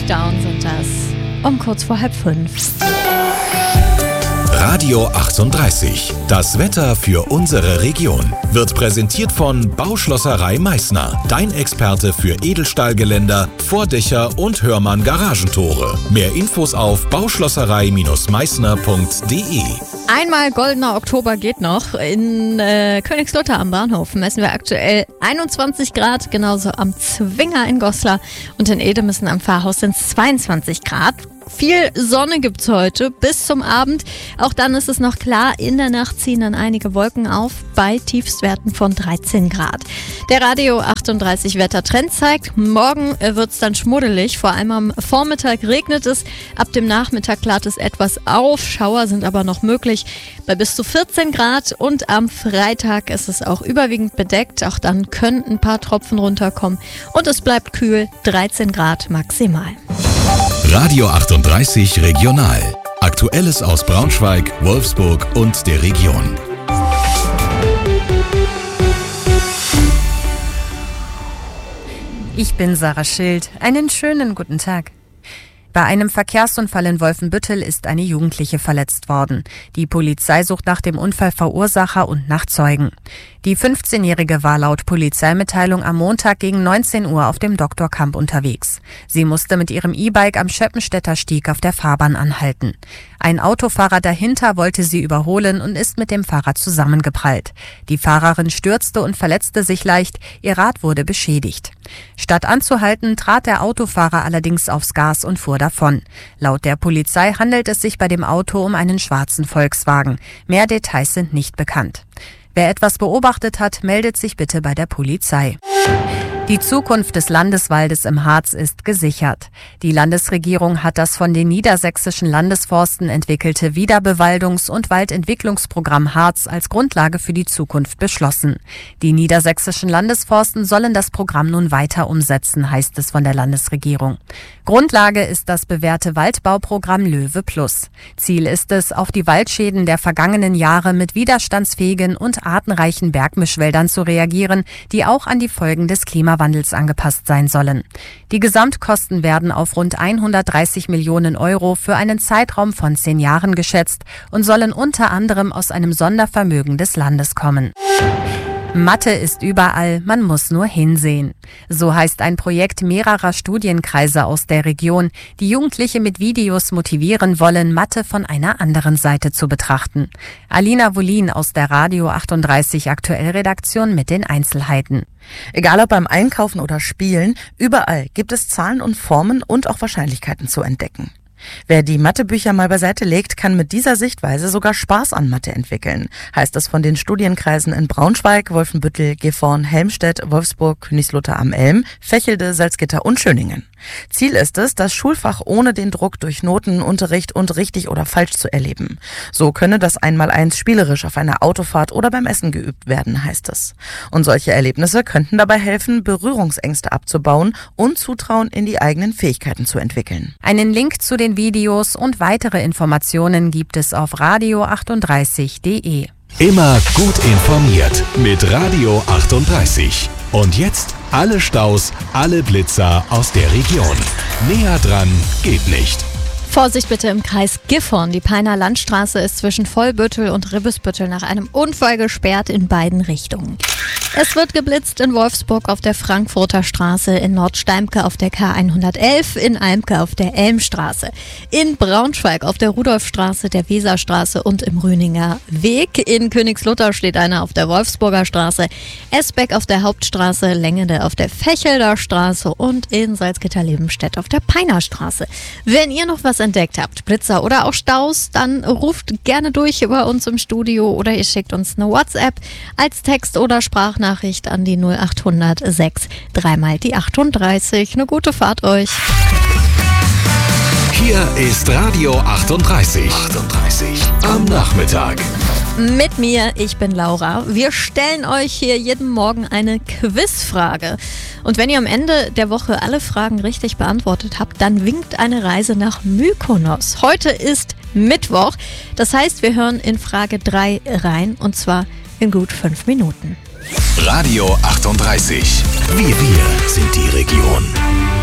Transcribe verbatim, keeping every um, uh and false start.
Down sind das. Um kurz vor halb fünf. Radio achtunddreißig. Das Wetter für unsere Region wird präsentiert von Bauschlosserei Meißner. Dein Experte für Edelstahlgeländer, Vordächer und Hörmann Garagentore. Mehr Infos auf bauschlosserei Meißner punkt de. Einmal goldener Oktober geht noch. In äh, Königslutter am Bahnhof messen wir aktuell einundzwanzig Grad, genauso am Zwinger in Goslar und in Edemissen am Pfarrhaus sind es zweiundzwanzig Grad. Viel Sonne gibt's heute bis zum Abend. Auch dann ist es noch klar, in der Nacht ziehen dann einige Wolken auf bei Tiefstwerten von dreizehn Grad. Der Radio achtunddreißig Wettertrend zeigt, morgen wird's dann schmuddelig. Vor allem am Vormittag regnet es, ab dem Nachmittag klart es etwas auf. Schauer sind aber noch möglich bei bis zu vierzehn Grad und am Freitag ist es auch überwiegend bedeckt. Auch dann können ein paar Tropfen runterkommen und es bleibt kühl, dreizehn Grad maximal. Radio achtunddreißig Regional. Aktuelles aus Braunschweig, Wolfsburg und der Region. Ich bin Sarah Schild. Einen schönen guten Tag. Bei einem Verkehrsunfall in Wolfenbüttel ist eine Jugendliche verletzt worden. Die Polizei sucht nach dem Unfallverursacher und nach Zeugen. Die fünfzehnjährige war laut Polizeimitteilung am Montag gegen neunzehn Uhr auf dem Doktorkamp unterwegs. Sie musste mit ihrem E-Bike am Schöppenstädter Stieg auf der Fahrbahn anhalten. Ein Autofahrer dahinter wollte sie überholen und ist mit dem Fahrer zusammengeprallt. Die Fahrerin stürzte und verletzte sich leicht, ihr Rad wurde beschädigt. Statt anzuhalten, trat der Autofahrer allerdings aufs Gas und fuhr davon. Laut der Polizei handelt es sich bei dem Auto um einen schwarzen Volkswagen. Mehr Details sind nicht bekannt. Wer etwas beobachtet hat, meldet sich bitte bei der Polizei. Die Zukunft des Landeswaldes im Harz ist gesichert. Die Landesregierung hat das von den niedersächsischen Landesforsten entwickelte Wiederbewaldungs- und Waldentwicklungsprogramm Harz als Grundlage für die Zukunft beschlossen. Die niedersächsischen Landesforsten sollen das Programm nun weiter umsetzen, heißt es von der Landesregierung. Grundlage ist das bewährte Waldbauprogramm Löwe Plus. Ziel ist es, auf die Waldschäden der vergangenen Jahre mit widerstandsfähigen und artenreichen Bergmischwäldern zu reagieren, die auch an die Folgen des Klimawandels Wandels angepasst sein sollen. Die Gesamtkosten werden auf rund hundertdreißig Millionen Euro für einen Zeitraum von zehn Jahren geschätzt und sollen unter anderem aus einem Sondervermögen des Landes kommen. Mathe ist überall, man muss nur hinsehen. So heißt ein Projekt mehrerer Studienkreise aus der Region, die Jugendliche mit Videos motivieren wollen, Mathe von einer anderen Seite zu betrachten. Alina Wolin aus der Radio achtunddreißig Aktuell-Redaktion mit den Einzelheiten. Egal ob beim Einkaufen oder Spielen, überall gibt es Zahlen und Formen und auch Wahrscheinlichkeiten zu entdecken. Wer die Mathebücher mal beiseite legt, kann mit dieser Sichtweise sogar Spaß an Mathe entwickeln, heißt es von den Studienkreisen in Braunschweig, Wolfenbüttel, Gifhorn, Helmstedt, Wolfsburg, Königslutter am Elm, Vechelde, Salzgitter und Schöningen. Ziel ist es, das Schulfach ohne den Druck durch Notenunterricht und richtig oder falsch zu erleben. So könne das Einmaleins spielerisch auf einer Autofahrt oder beim Essen geübt werden, heißt es. Und solche Erlebnisse könnten dabei helfen, Berührungsängste abzubauen und Zutrauen in die eigenen Fähigkeiten zu entwickeln. Einen Link zu den Videos und weitere Informationen gibt es auf radio achtunddreißig punkt de. Immer gut informiert mit Radio achtunddreißig. Und jetzt alle Staus, alle Blitzer aus der Region. Näher dran geht nicht. Vorsicht bitte im Kreis Gifhorn. Die Peiner Landstraße ist zwischen Vollbüttel und Ribbesbüttel nach einem Unfall gesperrt in beiden Richtungen. Es wird geblitzt in Wolfsburg auf der Frankfurter Straße, in Nordsteimke auf der K hundertelf, in Almke auf der Elmstraße, in Braunschweig auf der Rudolfstraße, der Weserstraße und im Rüninger Weg. In Königslutter steht einer auf der Wolfsburger Straße, Esbeck auf der Hauptstraße, Längede auf der Vechelder Straße und in Salzgitter-Lebenstedt auf der Peiner Straße. Wenn ihr noch was entdeckt habt, Blitzer oder auch Staus, dann ruft gerne durch bei uns im Studio oder ihr schickt uns eine WhatsApp als Text oder Sprachnachricht an die null achthundert sechs, dreimal die achtunddreißig. Eine gute Fahrt euch. Hier ist Radio achtunddreißig. achtunddreißig am Nachmittag. Mit mir, ich bin Laura. Wir stellen euch hier jeden Morgen eine Quizfrage. Und wenn ihr am Ende der Woche alle Fragen richtig beantwortet habt, dann winkt eine Reise nach Mykonos. Heute ist Mittwoch. Das heißt, wir hören in Frage drei rein und zwar in gut fünf Minuten. Radio achtunddreißig. Wir, wir sind die Region.